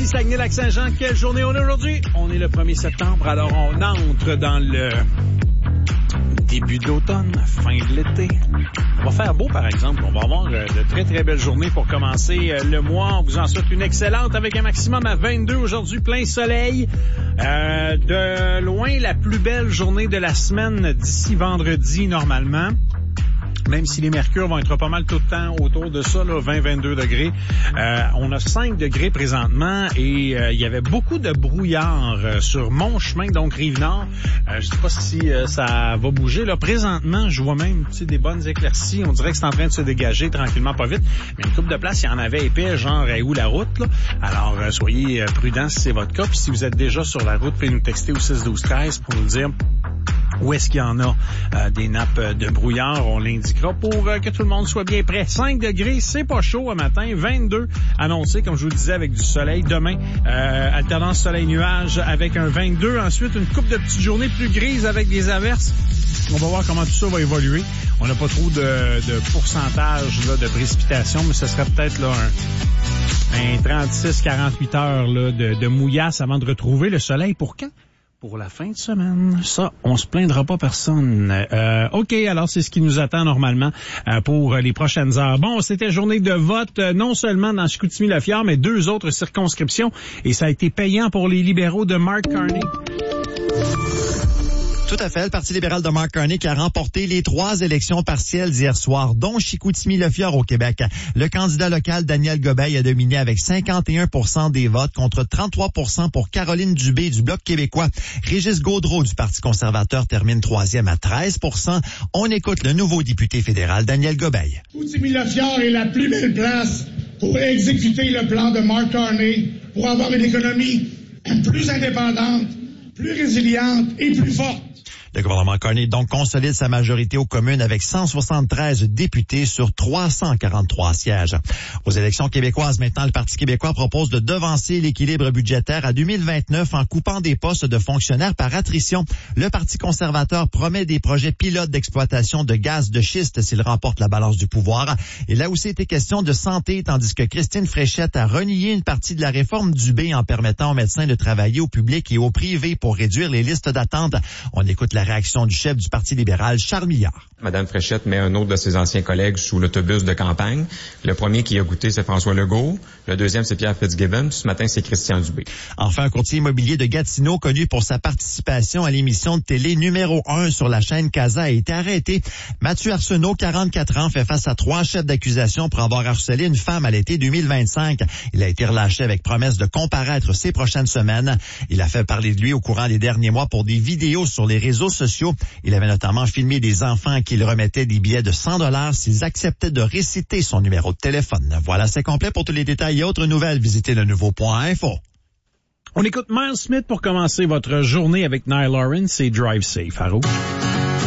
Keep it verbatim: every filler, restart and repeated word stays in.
Saguenay-Lac-Saint-Jean. Quelle journée on est aujourd'hui? On est le premier septembre, alors on entre dans le début d'automne, fin de l'été. On va faire beau, par exemple. On va avoir de très, très belles journées pour commencer le mois. On vous en souhaite une excellente avec un maximum à vingt-deux aujourd'hui, plein soleil. Euh, de loin, la plus belle journée de la semaine d'ici vendredi, normalement. Même si les mercures vont être pas mal tout le temps autour de ça, là, vingt à vingt-deux degrés. Euh, on a cinq degrés présentement et euh, il y avait beaucoup de brouillard euh, sur mon chemin, donc Rive-Nord. Euh, je sais pas si euh, ça va bouger. Là, présentement, je vois même des bonnes éclaircies. On dirait que c'est en train de se dégager tranquillement, pas vite. Mais une couple de places, il y en avait épais, genre à où la route. Là. Alors, euh, soyez prudents si c'est votre cas. Puis si vous êtes déjà sur la route, pouvez nous texter au six douze treize pour nous dire où est-ce qu'il y en a euh, des nappes de brouillard. On l'indiquera pour euh, que tout le monde soit bien prêt. cinq degrés, c'est pas chaud à matin. vingt-deux annoncé, comme je vous le disais, avec du soleil. Demain, euh, alternance soleil-nuage avec un vingt-deux. Ensuite, une couple de petites journées plus grises avec des averses. On va voir comment tout ça va évoluer. On n'a pas trop de, de pourcentage là, de précipitation, mais ce serait peut-être là un, un trente-six à quarante-huit heures là, de, de mouillasse avant de retrouver le soleil. Pour quand? Pour la fin de semaine. Ça, on se plaindra pas personne. Euh, OK, alors c'est ce qui nous attend normalement euh, pour les prochaines heures. Bon, c'était journée de vote, euh, non seulement dans Chicoutimi-Le-Fjord, mais deux autres circonscriptions. Et ça a été payant pour les libéraux de Mark Carney. Tout à fait. Le Parti libéral de Mark Carney qui a remporté les trois élections partielles d'hier soir, dont Chicoutimi-Le-Fjord au Québec. Le candidat local Daniel Gobeil a dominé avec cinquante et un pour cent des votes contre trente-trois pour cent pour Caroline Dubé du Bloc québécois. Régis Gaudreault du Parti conservateur termine troisième à treize pour cent. On écoute le nouveau député fédéral Daniel Gobeil. Chicoutimi-Le-Fjord est la plus belle place pour exécuter le plan de Mark Carney pour avoir une économie plus indépendante, plus résiliente et plus forte. Le gouvernement Carney donc consolide sa majorité aux communes avec cent soixante-treize députés sur trois cent quarante-trois sièges. Aux élections québécoises, maintenant, le Parti québécois propose de devancer l'équilibre budgétaire à deux mille vingt-neuf en coupant des postes de fonctionnaires par attrition. Le Parti conservateur promet des projets pilotes d'exploitation de gaz de schiste s'il remporte la balance du pouvoir. Et là aussi, été question de santé, tandis que Christine Fréchette a renié une partie de la réforme Dubé en permettant aux médecins de travailler au public et au privé pour réduire les listes d'attente. On écoute la réaction du chef du Parti libéral, Charles Milliard. Madame Fréchette met un autre de ses anciens collègues sous l'autobus de campagne. Le premier qui a goûté, c'est François Legault. Le deuxième, c'est Pierre Fitzgibbon. Ce matin, c'est Christian Dubé. Enfin, un courtier immobilier de Gatineau, connu pour sa participation à l'émission de télé numéro un sur la chaîne Casa, a été arrêté. Mathieu Arsenault, quarante-quatre ans, fait face à trois chefs d'accusation pour avoir harcelé une femme à l'été deux mille vingt-cinq. Il a été relâché avec promesse de comparaître ces prochaines semaines. Il a fait parler de lui au courant des derniers mois pour des vidéos sur les réseaux sociaux. Il avait notamment filmé des enfants à qui il remettait des billets de cent dollars s'ils acceptaient de réciter son numéro de téléphone. Voilà, c'est complet. Pour tous les détails et autres nouvelles, visitez le nouveau point info. On écoute Miles Smith pour commencer votre journée avec Nile Lawrence et Drive Safe. À Rouge.